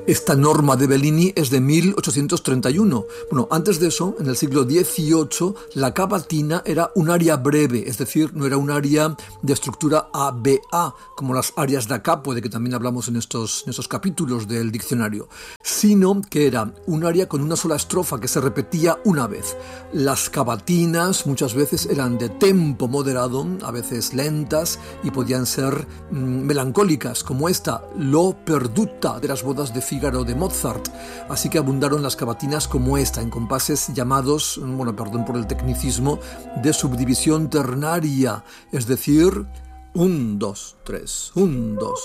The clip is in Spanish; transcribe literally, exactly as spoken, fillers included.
Esta norma de Bellini es de mil ochocientos treinta y uno. Bueno, antes de eso, en el siglo dieciocho, la cavatina era un aria breve, es decir, no era un aria de estructura A B A, como las arias da capo, de que también hablamos en estos, en estos capítulos del diccionario, sino que era un aria con una sola estrofa que se repetía una vez. Las cavatinas muchas veces eran de tempo moderado, a veces lentas, y podían ser mmm, melancólicas, como esta, L'ho perduta, de las bodas de Fígaro de Mozart. Así que abundaron las cavatinas como esta, en compases llamados, bueno, perdón por el tecnicismo, de subdivisión ternaria, es decir, un, dos, tres, un, dos.